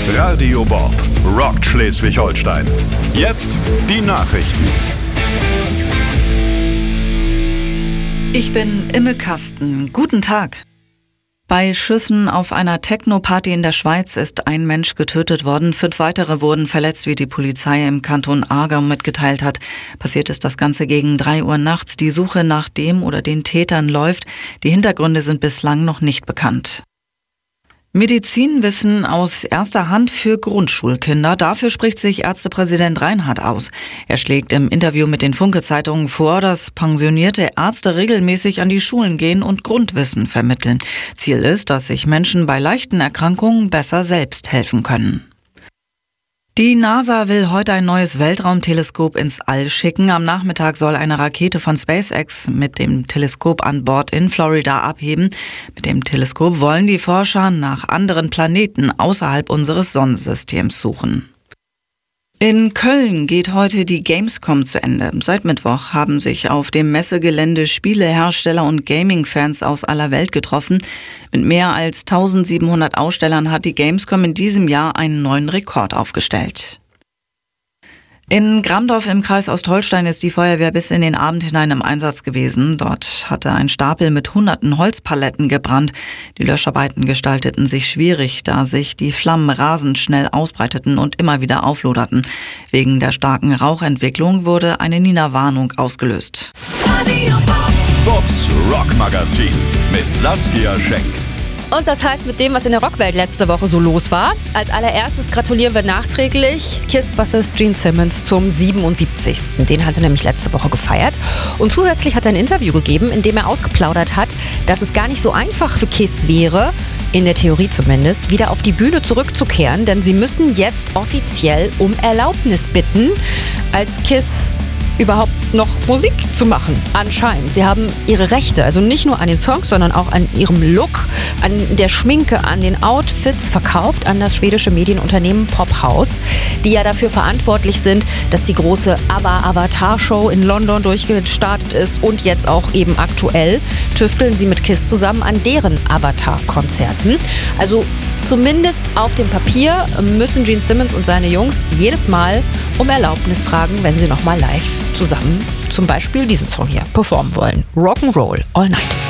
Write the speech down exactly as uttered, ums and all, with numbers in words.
Radio Bob rockt Schleswig-Holstein. Jetzt die Nachrichten. Ich bin Imme Kasten. Guten Tag. Bei Schüssen auf einer Techno-Party in der Schweiz ist ein Mensch getötet worden. Fünf weitere wurden verletzt, wie die Polizei im Kanton Aargau mitgeteilt hat. Passiert ist das Ganze gegen drei Uhr nachts. Die Suche nach dem oder den Tätern läuft. Die Hintergründe sind bislang noch nicht bekannt. Medizinwissen aus erster Hand für Grundschulkinder. Dafür spricht sich Ärztepräsident Reinhardt aus. Er schlägt im Interview mit den Funke-Zeitungen vor, dass pensionierte Ärzte regelmäßig an die Schulen gehen und Grundwissen vermitteln. Ziel ist, dass sich Menschen bei leichten Erkrankungen besser selbst helfen können. Die NASA will heute ein neues Weltraumteleskop ins All schicken. Am Nachmittag soll eine Rakete von SpaceX mit dem Teleskop an Bord in Florida abheben. Mit dem Teleskop wollen die Forscher nach anderen Planeten außerhalb unseres Sonnensystems suchen. In Köln geht heute die Gamescom zu Ende. Seit Mittwoch haben sich auf dem Messegelände Spielehersteller und Gaming-Fans aus aller Welt getroffen. Mit mehr als eintausendsiebenhundert Ausstellern hat die Gamescom in diesem Jahr einen neuen Rekord aufgestellt. In Gramdorf im Kreis Ostholstein ist die Feuerwehr bis in den Abend hinein im Einsatz gewesen. Dort hatte ein Stapel mit hunderten Holzpaletten gebrannt. Die Löscharbeiten gestalteten sich schwierig, da sich die Flammen rasend schnell ausbreiteten und immer wieder aufloderten. Wegen der starken Rauchentwicklung wurde eine Nina-Warnung ausgelöst. Bobs Rockmagazin mit Saskia Schenk. Und das heißt, mit dem, was in der Rockwelt letzte Woche so los war, als allererstes gratulieren wir nachträglich Kiss-Bassist Gene Simmons zum siebenundsiebzigsten Den hat er nämlich letzte Woche gefeiert. Und zusätzlich hat er ein Interview gegeben, in dem er ausgeplaudert hat, dass es gar nicht so einfach für Kiss wäre, in der Theorie zumindest, wieder auf die Bühne zurückzukehren, denn sie müssen jetzt offiziell um Erlaubnis bitten, als Kiss überhaupt noch Musik zu machen, anscheinend. Sie haben ihre Rechte, also nicht nur an den Songs, sondern auch an ihrem Look, an der Schminke, an den Outfits verkauft an das schwedische Medienunternehmen Pophouse, die ja dafür verantwortlich sind, dass die große ABBA-Avatar-Show in London durchgestartet ist und jetzt auch eben aktuell tüfteln sie mit Kiss zusammen an deren Avatar-Konzerten. Also zumindest auf dem Papier müssen Gene Simmons und seine Jungs jedes Mal um Erlaubnis fragen, wenn sie nochmal live zusammen zum Beispiel diesen Song hier performen wollen. Rock'n'Roll All Night.